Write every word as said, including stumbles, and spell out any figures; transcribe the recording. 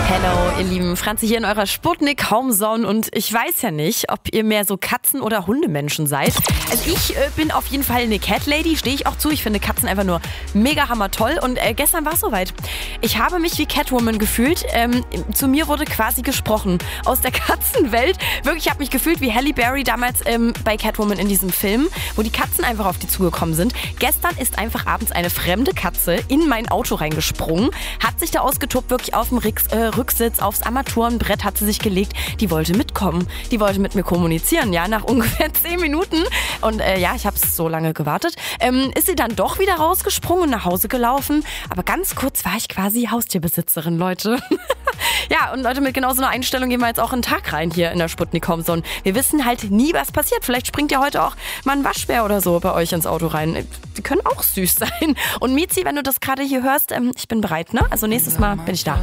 Hello, ihr Lieben. Franzi hier in eurer Sputnik Homezone und ich weiß ja nicht, ob ihr mehr so Katzen- oder Hundemenschen seid. Also ich äh, bin auf jeden Fall eine Cat Lady, stehe ich auch zu. Ich finde Katzen einfach nur mega hammertoll und äh, gestern war es soweit. Ich habe mich wie Catwoman gefühlt. Ähm, zu mir wurde quasi gesprochen aus der Katzenwelt. Wirklich, ich habe mich gefühlt wie Halle Berry damals ähm, bei Catwoman in diesem Film, wo die Katzen einfach auf die zugekommen sind. Gestern ist einfach abends eine fremde Katze in mein Auto reingesprungen, hat sich da ausgetobt, wirklich auf dem Rix, äh, Rücksitz, aufs Armaturenbrett hat sie sich gelegt. Die wollte mitkommen. Die wollte mit mir kommunizieren, ja, nach ungefähr zehn Minuten. Und äh, ja, ich habe so lange gewartet. Ähm, ist sie dann doch wieder rausgesprungen und nach Hause gelaufen. Aber ganz kurz war ich quasi Haustierbesitzerin, Leute. Ja, und Leute, mit genau so einer Einstellung gehen wir jetzt auch einen Tag rein hier in der Sputnik Homezone. Wir wissen halt nie, was passiert. Vielleicht springt ja heute auch mal ein Waschbär oder so bei euch ins Auto rein. Die können auch süß sein. Und Mizi, wenn du das gerade hier hörst, ähm, ich bin bereit, ne? Also nächstes Mal bin ich da.